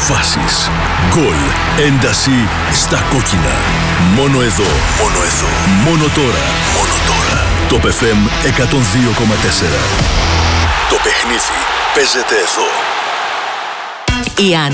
Φάσεις, γκολ, ένταση στα κόκκινα. Μόνο εδώ, μόνο τώρα. Το FM 102,4. Το παιχνίδι παίζεται εδώ. Η